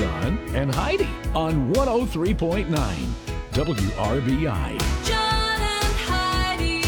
John and Heidi on 103.9 WRBI. John and Heidi.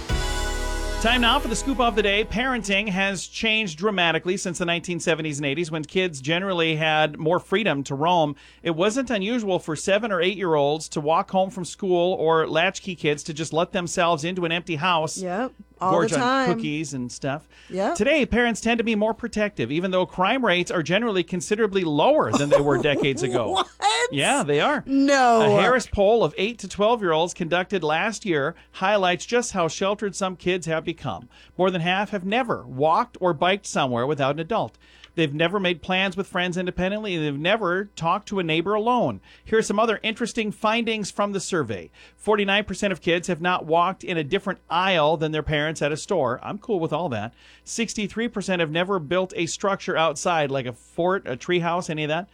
Time now for the scoop of the day. Parenting has changed dramatically since the 1970s and 80s when kids generally had more freedom to roam. It wasn't unusual for 7 or 8-year-olds to walk home from school or latchkey kids to just let themselves into an empty house. Yep. All Gorge the time. on cookies and stuff. Yep. Today, parents tend to be more protective, even though crime rates are generally considerably lower than they were decades ago. What? Yeah, they are. No. A Harris poll of 8 to 12-year-olds conducted last year highlights just how sheltered some kids have become. More than half have never walked or biked somewhere without an adult. They've never made plans with friends independently. They've never talked to a neighbor alone. Here are some other interesting findings from the survey. 49% of kids have not walked in a different aisle than their parents at a store. I'm cool with all that. 63% have never built a structure outside, like a fort, a treehouse, any of that.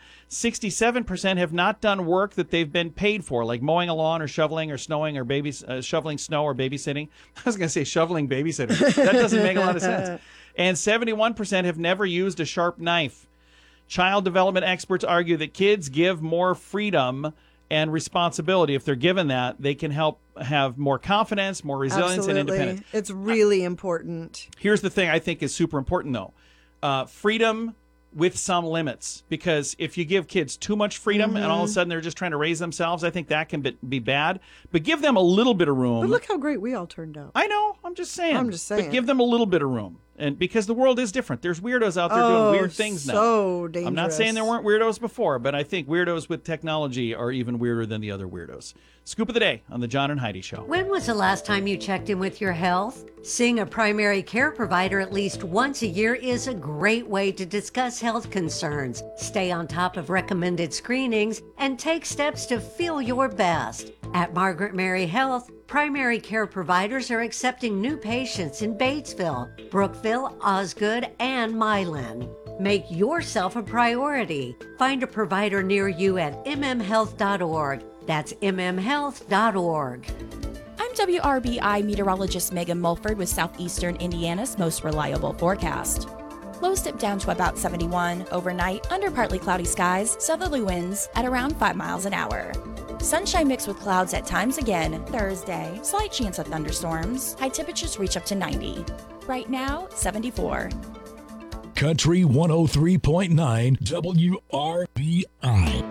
67% have not done work that they've been paid for, like mowing a lawn or shoveling or snowing or shoveling snow or babysitting. I was going to say shoveling babysitting. That doesn't make a lot of sense. And 71% have never used a sharp knife. Child development experts argue that kids give more freedom and responsibility. If they're given that, they can help have more confidence, more resilience, and independence. It's really important. Here's the thing I think is super important, though. Freedom with some limits. Because if you give kids too much freedom and all of a sudden they're just trying to raise themselves, I think that can be bad. But give them a little bit of room. But look how great we all turned out. I know. I'm just saying. But give them a little bit of room. And because the world is different. There's weirdos out there doing weird things now. So dangerous. I'm not saying there weren't weirdos before, but I think weirdos with technology are even weirder than the other weirdos. Scoop of the day on the John and Heidi Show. When was the last time you checked in with your health? Seeing a primary care provider at least once a year is a great way to discuss health concerns, stay on top of recommended screenings, and take steps to feel your best. At Margaret Mary Health, primary care providers are accepting new patients in Batesville, Brookville, Osgood, and Milan. Make yourself a priority. Find a provider near you at mmhealth.org. That's mmhealth.org. I'm WRBI meteorologist Megan Mulford with Southeastern Indiana's most reliable forecast. Lows dip down to about 71 overnight under partly cloudy skies, southerly winds at around 5 miles an hour. Sunshine mixed with clouds at times again. Thursday, slight chance of thunderstorms. High temperatures reach up to 90. Right now, 74. Country 103.9 WRBI.